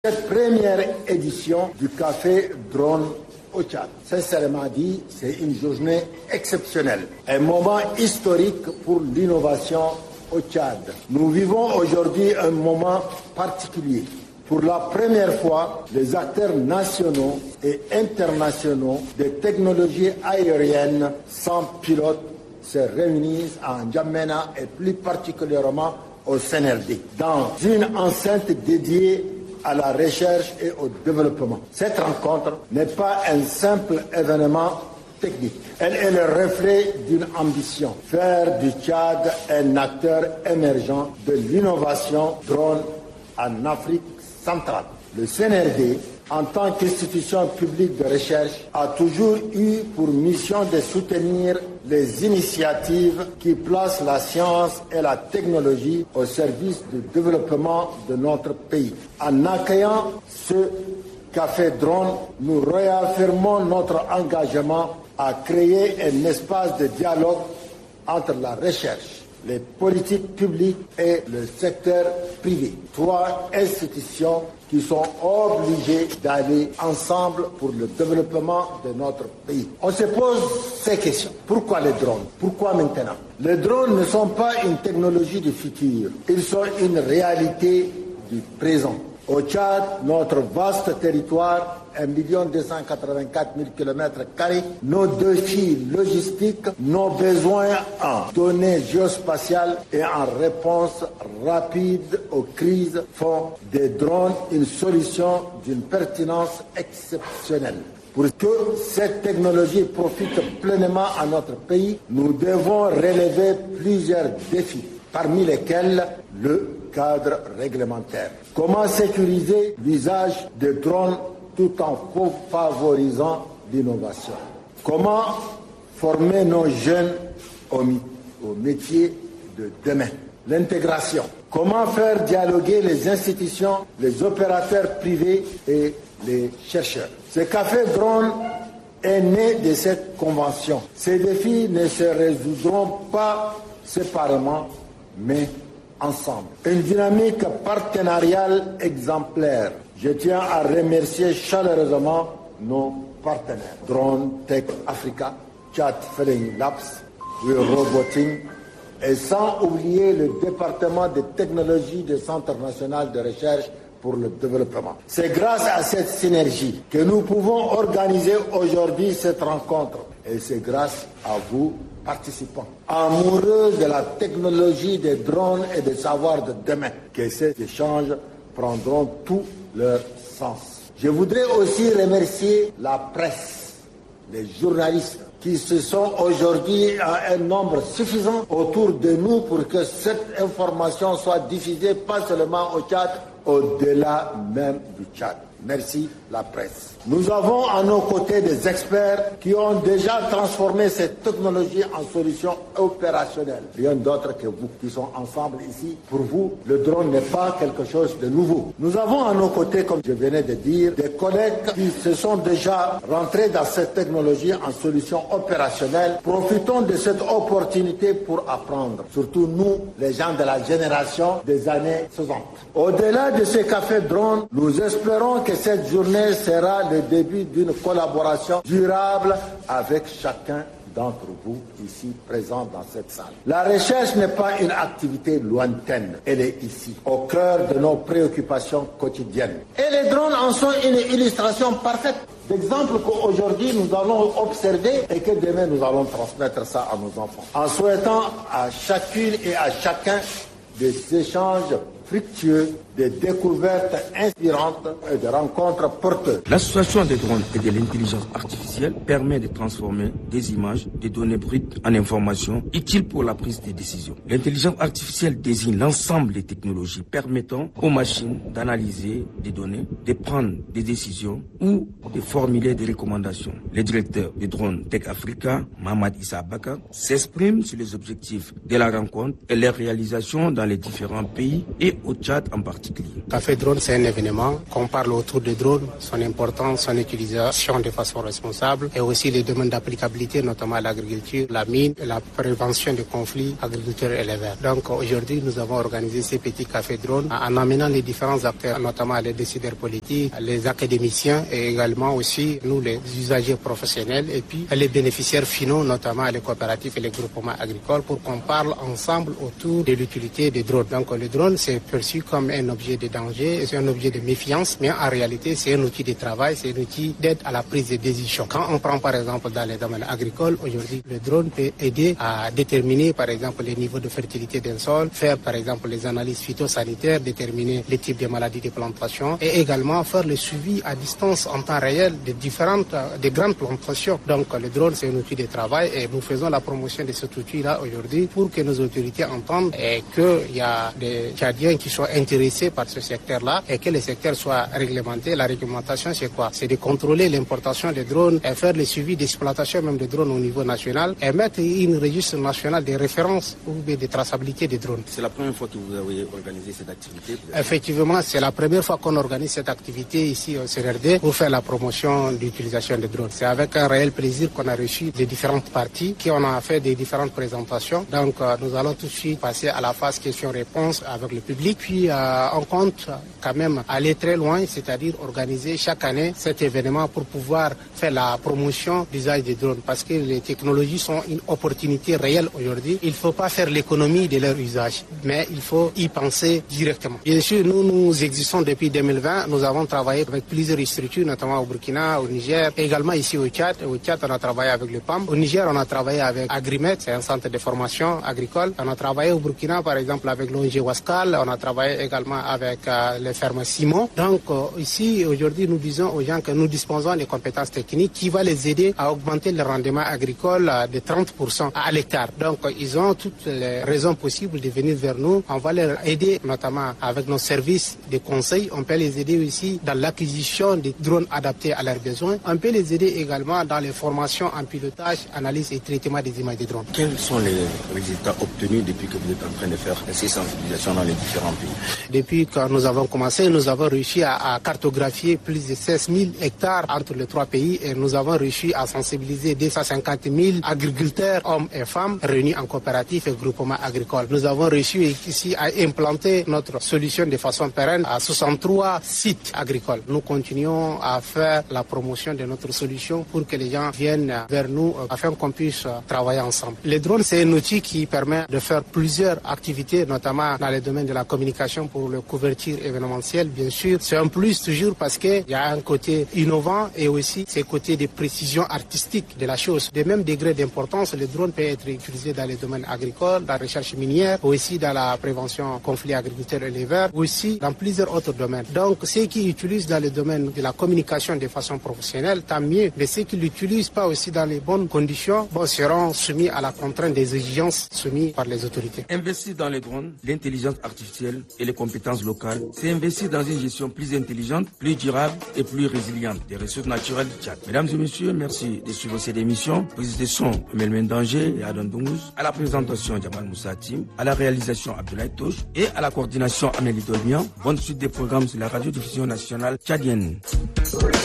Cette première édition du Café Drone au Tchad, sincèrement dit, c'est une journée exceptionnelle, un moment historique pour l'innovation au Tchad. Nous vivons aujourd'hui un moment particulier. Pour la première fois, les acteurs nationaux et internationaux des technologies aériennes sans pilote se réunissent à N'Djamena et plus particulièrement au CNRD, dans une enceinte dédiée à la recherche et au développement. Cette rencontre n'est pas un simple événement technique. Elle est le reflet d'une ambition, faire du Tchad un acteur émergent de l'innovation drone en Afrique centrale. Le CNRD, en tant qu'institution publique de recherche, a toujours eu pour mission de soutenir les initiatives qui placent la science et la technologie au service du développement de notre pays. En accueillant ce Café Drone, nous réaffirmons notre engagement à créer un espace de dialogue entre la recherche, les politiques publiques et le secteur privé. Trois institutions qui sont obligées d'aller ensemble pour le développement de notre pays. On se pose ces questions. Pourquoi les drones? Pourquoi maintenant? Les drones ne sont pas une technologie du futur. Ils sont une réalité du présent. Au Tchad, notre vaste territoire, 1 284 000 km², nos défis logistiques, nos besoins en données géospatiales et en réponse rapide aux crises font des drones une solution d'une pertinence exceptionnelle. Pour que cette technologie profite pleinement à notre pays, nous devons relever plusieurs défis, parmi lesquels le cadre réglementaire. Comment sécuriser l'usage des drones tout en favorisant l'innovation? Comment former nos jeunes au métier de demain? L'intégration. Comment faire dialoguer les institutions, les opérateurs privés et les chercheurs? Ce Café Drone est né de cette convention. Ces défis ne se résoudront pas séparément, mais ensemble. Une dynamique partenariale exemplaire. Je tiens à remercier chaleureusement nos partenaires. Drone Tech Africa, Tchad Feeling Labs, Roboting, et sans oublier le département de technologie du Centre national de recherche pour le développement. C'est grâce à cette synergie que nous pouvons organiser aujourd'hui cette rencontre. Et c'est grâce à vous, participants, amoureux de la technologie des drones et des savoirs de demain, que ces échanges prendront tout leur sens. Je voudrais aussi remercier la presse, les journalistes, qui se sont aujourd'hui à un nombre suffisant autour de nous pour que cette information soit diffusée pas seulement au Tchad, au-delà même du Tchad. Merci la presse. Nous avons à nos côtés des experts qui ont déjà transformé cette technologie en solution opérationnelle. Rien d'autre que vous qui sont ensemble ici. Pour vous, le drone n'est pas quelque chose de nouveau. Nous avons à nos côtés, comme je venais de dire, des collègues qui se sont déjà rentrés dans cette technologie en solution opérationnelle. Profitons de cette opportunité pour apprendre. Surtout nous, les gens de la génération des années 60. Au-delà de ce café drone, nous espérons que cette journée sera le début d'une collaboration durable avec chacun d'entre vous ici présents dans cette salle. La recherche n'est pas une activité lointaine, elle est ici, au cœur de nos préoccupations quotidiennes. Et les drones en sont une illustration parfaite d'exemple qu'aujourd'hui nous allons observer et que demain nous allons transmettre ça à nos enfants. En souhaitant à chacune et à chacun des échanges fructueux, des découvertes inspirantes et des rencontres porteuses. L'association des drones et de l'intelligence artificielle permet de transformer des images, des données brutes en informations utiles pour la prise de décision. L'intelligence artificielle désigne l'ensemble des technologies permettant aux machines d'analyser des données, de prendre des décisions ou de formuler des recommandations. Le directeur de Drone Tech Africa, Mamad Issa Abakar, s'exprime sur les objectifs de la rencontre et les réalisations dans les différents pays et au Tchad en particulier. Café Drone, c'est un événement qu'on parle autour de drone, son importance, son utilisation de façon responsable et aussi les domaines d'applicabilité, notamment l'agriculture, la mine, la prévention des conflits agriculteurs-éleveurs. Donc aujourd'hui, nous avons organisé ces petits cafés drones en amenant les différents acteurs, notamment les décideurs politiques, les académiciens et également aussi nous les usagers professionnels et puis les bénéficiaires finaux, notamment les coopératives et les groupements agricoles pour qu'on parle ensemble autour de l'utilité des drones. Donc le drone c'est perçu comme un objet de danger, c'est un objet de méfiance, mais en réalité c'est un outil de travail, c'est un outil d'aide à la prise de décision. Quand on prend par exemple dans les domaines agricoles, aujourd'hui le drone peut aider à déterminer par exemple les niveaux de fertilité d'un sol, faire par exemple les analyses phytosanitaires, déterminer les types de maladies de plantation et également faire le suivi à distance en temps réel des grandes plantations. Donc le drone c'est un outil de travail et nous faisons la promotion de cet outil-là aujourd'hui pour que nos autorités entendent et qu'il y a des Tchadiens qui sont intéressés par ce secteur-là et que le secteur soit réglementé. La réglementation c'est quoi? C'est de contrôler l'importation des drones et faire le suivi d'exploitation même des drones au niveau national et mettre une registre national de référence ou de traçabilité des drones. C'est la première fois que vous avez organisé cette activité? Effectivement, c'est la première fois qu'on organise cette activité ici au CNRD pour faire la promotion d'utilisation des drones. C'est avec un réel plaisir qu'on a reçu les différentes parties qui ont fait des différentes présentations. Donc nous allons tout de suite passer à la phase questions-réponses avec le public. Puis on compte quand même aller très loin, c'est-à-dire organiser chaque année cet événement pour pouvoir faire la promotion d'usage des drones parce que les technologies sont une opportunité réelle aujourd'hui. Il ne faut pas faire l'économie de leur usage, mais il faut y penser directement. Bien sûr, nous existons depuis 2020. Nous avons travaillé avec plusieurs structures, notamment au Burkina, au Niger, et également ici au Tchad. Au Tchad, on a travaillé avec le PAM. Au Niger, on a travaillé avec Agrimet, c'est un centre de formation agricole. On a travaillé au Burkina, par exemple, avec l'ONG Wascal. On a travaillé également avec les fermes Simon. Donc ici, aujourd'hui, nous disons aux gens que nous disposons des compétences techniques qui vont les aider à augmenter le rendement agricole de 30% à l'hectare. Donc ils ont toutes les raisons possibles de venir vers nous. On va les aider notamment avec nos services de conseil. On peut les aider aussi dans l'acquisition des drones adaptés à leurs besoins. On peut les aider également dans les formations en pilotage, analyse et traitement des images des drones. Quels sont les résultats obtenus depuis que vous êtes en train de faire ces sensibilisations dans les différents pays? Depuis que nous avons commencé, nous avons réussi à cartographier plus de 16 000 hectares entre les trois pays et nous avons réussi à sensibiliser 250 000 agriculteurs, hommes et femmes, réunis en coopérative et groupement agricole. Nous avons réussi ici à implanter notre solution de façon pérenne à 63 sites agricoles. Nous continuons à faire la promotion de notre solution pour que les gens viennent vers nous afin qu'on puisse travailler ensemble. Le drone, c'est un outil qui permet de faire plusieurs activités, notamment dans les domaines de la communication pour la couverture événementielle. Bien sûr, c'est un plus toujours parce qu'il y a un côté innovant et aussi ce côté de précision artistique de la chose. De même degré d'importance, le drone peut être utilisé dans les domaines agricoles, dans la recherche minière, aussi dans la prévention conflits agriculteurs-éleveurs, aussi dans plusieurs autres domaines. Donc, ceux qui utilisent dans le domaine de la communication de façon professionnelle, tant mieux. Mais ceux qui ne l'utilisent pas aussi dans les bonnes conditions, seront soumis à la contrainte des exigences soumises par les autorités. Investir dans les drones, l'intelligence artificielle et les compétences locales, c'est investir dans une gestion plus intelligente, plus durable et plus résiliente des ressources naturelles du Tchad. Mesdames et messieurs, merci de suivre cette émission. Prise de son, Melmen Danger et Adam Dongouz. À la présentation, Jamal Moussatim. À la réalisation, Abdoulaye Touche. Et à la coordination, Amélie Dolmian. Bonne suite des programmes sur la radiodiffusion nationale tchadienne.